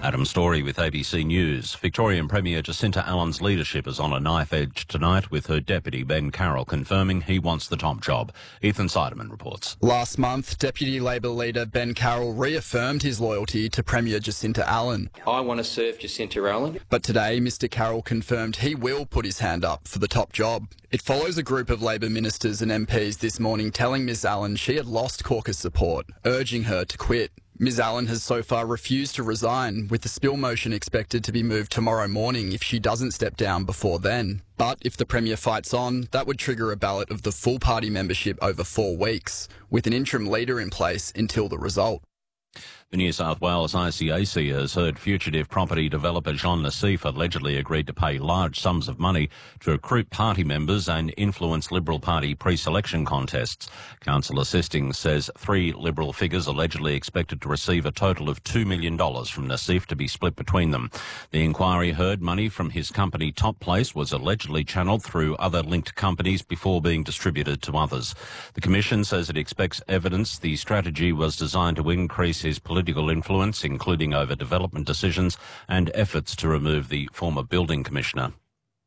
Adam Story with ABC News. Victorian Premier Jacinta Allen's leadership is on a knife edge tonight, with her deputy Ben Carroll confirming he wants the top job. Ethan Seidemann reports. Last month, Deputy Labor leader Ben Carroll reaffirmed his loyalty to Premier Jacinta Allen. I want to serve Jacinta Allen. But today, Mr Carroll confirmed he will put his hand up for the top job. It follows a group of Labor ministers and MPs this morning telling Ms Allen she had lost caucus support, urging her to quit. Ms Allen has so far refused to resign, with the spill motion expected to be moved tomorrow morning if she doesn't step down before then. But if the Premier fights on, that would trigger a ballot of the full party membership over 4 weeks, with an interim leader in place until the result. The New South Wales ICAC has heard fugitive property developer Jean Nassif allegedly agreed to pay large sums of money to recruit party members and influence Liberal Party pre-selection contests. Councillor Sisting says 3 Liberal figures allegedly expected to receive a total of $2 million from Nassif to be split between them. The inquiry heard money from his company Top Place was allegedly channelled through other linked companies before being distributed to others. The Commission says it expects evidence the strategy was designed to increase his political influence, including over development decisions and efforts to remove the former building commissioner.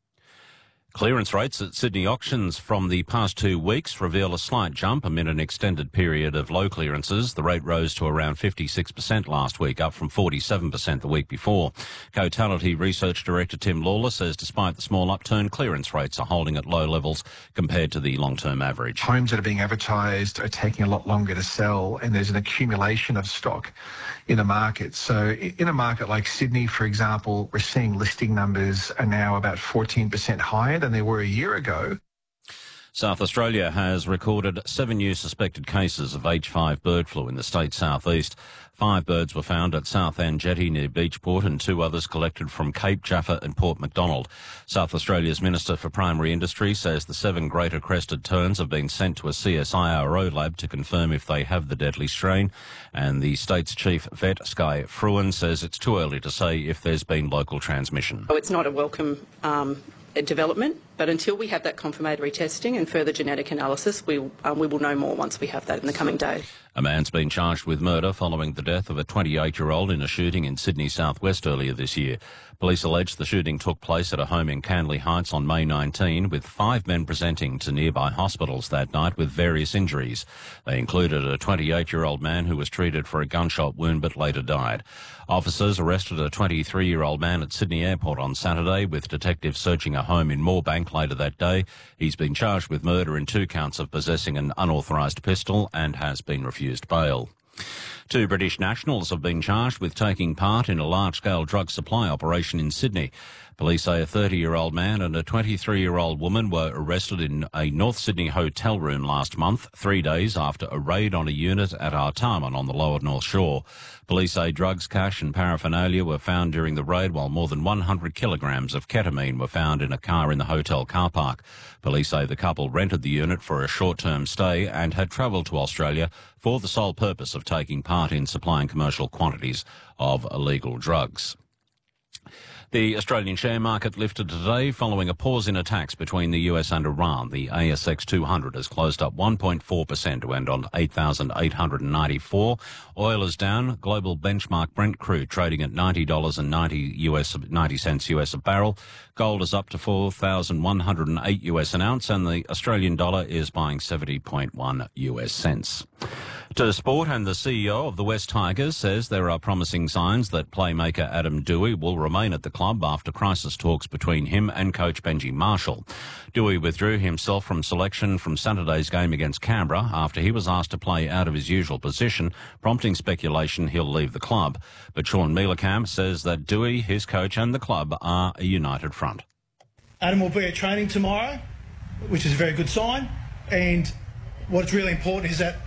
Clearance rates at Sydney auctions from the past 2 weeks reveal a slight jump amid an extended period of low clearances. The rate rose to around 56% last week, up from 47% the week before. Cotality Research Director Tim Lawler says despite the small upturn, clearance rates are holding at low levels compared to the long-term average. Homes that are being advertised are taking a lot longer to sell, and there's an accumulation of stock in the market. So in a market like Sydney, for example, we're seeing listing numbers are now about 14% higher than they were a year ago. South Australia has recorded 7 new suspected cases of H5 bird flu in the state's southeast. 5 birds were found at Southend Jetty near Beachport and 2 others collected from Cape Jaffa and Port Macdonald. South Australia's Minister for Primary Industry says the 7 greater crested terns have been sent to a CSIRO lab to confirm if they have the deadly strain. And the state's chief vet, Sky Fruin, says it's too early to say if there's been local transmission. It's not a welcome development, but until we have that confirmatory testing and further genetic analysis, we will know more once we have that in the coming days. A man's been charged with murder following the death of a 28-year-old in a shooting in Sydney southwest earlier this year. Police allege the shooting took place at a home in Canley Heights on May 19, with 5 men presenting to nearby hospitals that night with various injuries. They included a 28-year-old man who was treated for a gunshot wound but later died. Officers arrested a 23-year-old man at Sydney Airport on Saturday, with detectives searching a home in Moorebank later that day. He's been charged with murder in 2 counts of possessing an unauthorised pistol and has been refused bail. 2 British nationals have been charged with taking part in a large-scale drug supply operation in Sydney. Police say a 30-year-old man and a 23-year-old woman were arrested in a North Sydney hotel room last month, 3 days after a raid on a unit at Artarmon on the lower North Shore. Police say drugs, cash and paraphernalia were found during the raid, while more than 100 kilograms of ketamine were found in a car in the hotel car park. Police say the couple rented the unit for a short-term stay and had travelled to Australia for the sole purpose of taking part in supplying commercial quantities of illegal drugs. The Australian share market lifted today following a pause in attacks between the US and Iran. The ASX 200 has closed up 1.4% to end on 8,894. Oil is down. Global benchmark Brent crude trading at $90.90 US a barrel. Gold is up to 4,108 US an ounce, and the Australian dollar is buying 70.1 US cents. To sport, and the CEO of the West Tigers says there are promising signs that playmaker Adam Doueihi will remain at the club after crisis talks between him and coach Benji Marshall. Doueihi withdrew himself from selection from Saturday's game against Canberra after he was asked to play out of his usual position, prompting speculation he'll leave the club. But Sean Mielecamp says that Doueihi, his coach and the club are a united front. Adam will be at training tomorrow, which is a very good sign, and what's really important is that